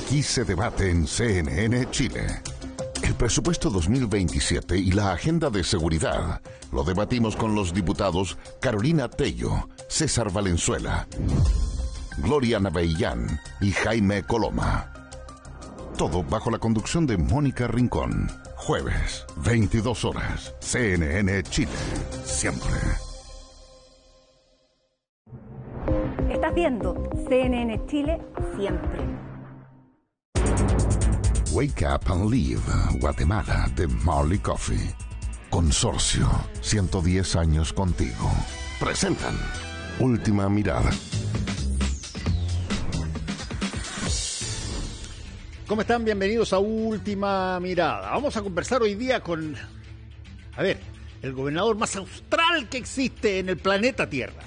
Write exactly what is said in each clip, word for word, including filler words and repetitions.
Aquí se debate en C N N Chile. El presupuesto dos mil veintisiete y la agenda de seguridad lo debatimos con los diputados Carolina Tello, César Valenzuela, Gloria Navellán y Jaime Coloma. Todo bajo la conducción de Mónica Rincón. Jueves, veintidós horas, C N N Chile, siempre. Estás viendo C N N Chile, siempre. Wake Up and Live, Guatemala, de Marley Coffee. Consorcio, ciento diez años contigo. Presentan Última Mirada. ¿Cómo están? Bienvenidos a Última Mirada. Vamos a conversar hoy día con, a ver, el gobernador más austral que existe en el planeta Tierra.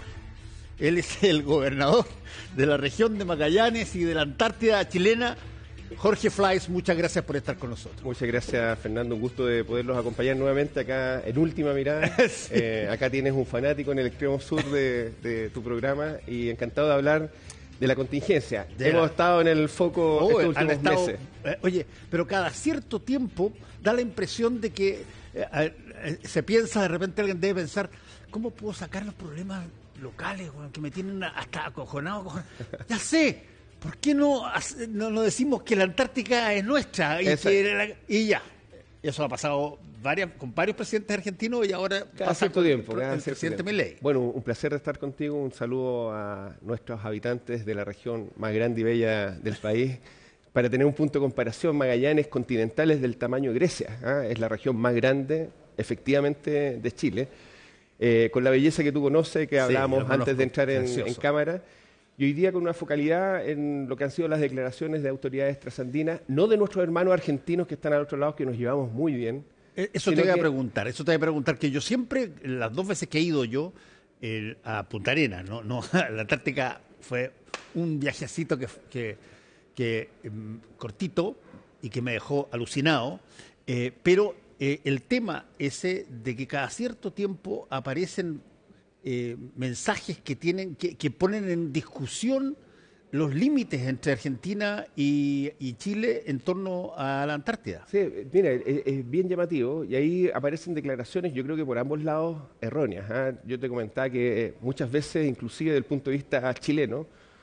Él es el gobernador de la región de Magallanes y de la Antártida chilena, Jorge Fleiss. Muchas gracias por estar con nosotros. Muchas gracias, Fernando. Un gusto de poderlos acompañar nuevamente acá en Última Mirada. Sí. Eh, acá tienes un fanático en el extremo sur de, de tu programa y encantado de hablar de la contingencia. De Hemos la... estado en el foco oh, estos últimos estado, meses. Eh, oye, pero cada cierto tiempo da la impresión de que eh, eh, se piensa, de repente alguien debe pensar, ¿cómo puedo sacar los problemas locales, bueno, que me tienen hasta acojonado? acojonado? Ya sé. ¿Por qué no, no, no decimos que la Antártica es nuestra? Y, que la, y ya. Eso ha pasado varias, con varios presidentes argentinos y ahora cada pasa cierto con tiempo, el, cada el cierto presidente tiempo. Milei. Bueno, un placer de estar contigo. Un saludo a nuestros habitantes de la región más grande y bella del país. Para tener un punto de comparación, Magallanes continentales del tamaño de Grecia. ¿eh? Es la región más grande, efectivamente, de Chile. Eh, con la belleza que tú conoces, que hablábamos sí, antes de entrar en, en cámara. Y hoy día con una focalidad en lo que han sido las declaraciones de autoridades trasandinas, no de nuestros hermanos argentinos que están al otro lado, que nos llevamos muy bien. Eso te voy a que... preguntar, eso te voy a preguntar, que yo siempre, las dos veces que he ido yo eh, a Punta Arenas, no, no, la Antártica fue un viajecito que, que, que eh, cortito y que me dejó alucinado, eh, pero eh, el tema ese de que cada cierto tiempo aparecen Eh, mensajes que tienen que, que ponen en discusión los límites entre Argentina y, y Chile en torno a la Antártida. Sí, mira, es, es bien llamativo y ahí aparecen declaraciones, yo creo que por ambos lados erróneas. ¿eh? Yo te comentaba que eh, muchas veces, inclusive desde el punto de vista chileno,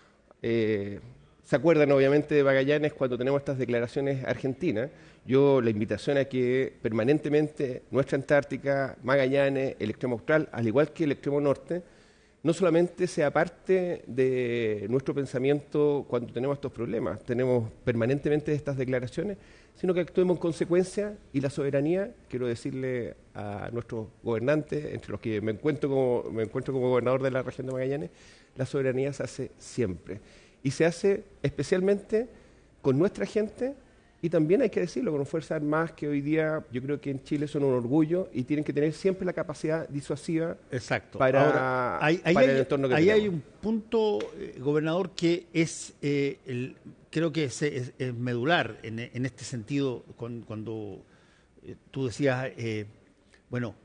eh, se acuerdan obviamente de Magallanes cuando tenemos estas declaraciones argentinas. Yo la invitación a que permanentemente nuestra Antártica, Magallanes, el extremo austral, al igual que el extremo norte, no solamente sea parte de nuestro pensamiento cuando tenemos estos problemas, tenemos permanentemente estas declaraciones, sino que actuemos en consecuencia y la soberanía, quiero decirle a nuestros gobernantes, entre los que me encuentro como, me encuentro como gobernador de la región de Magallanes, la soberanía se hace siempre. Y se hace especialmente con nuestra gente y también hay que decirlo, con Fuerzas Armadas que hoy día yo creo que en Chile son un orgullo y tienen que tener siempre la capacidad disuasiva. Exacto. Para, Ahora, hay, hay, para hay, el entorno que ahí tenemos. Hay un punto, eh, gobernador, que es, eh, el, creo que es, es, es medular en, en este sentido, con, cuando eh, tú decías, eh, bueno,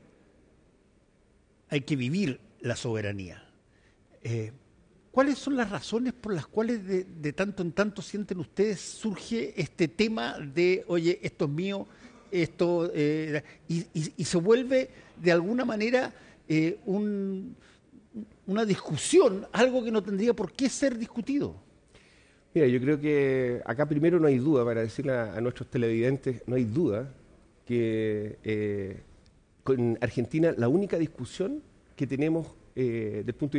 hay que vivir la soberanía. Eh, ¿Cuáles son las razones por las cuales de, de tanto en tanto sienten ustedes surge este tema de, oye, esto es mío, esto, eh, y, y, y se vuelve de alguna manera eh, un, una discusión, algo que no tendría por qué ser discutido? Mira, yo creo que acá primero no hay duda, para decirle a, a nuestros televidentes, no hay duda que eh, con Argentina la única discusión que tenemos eh, desde el punto de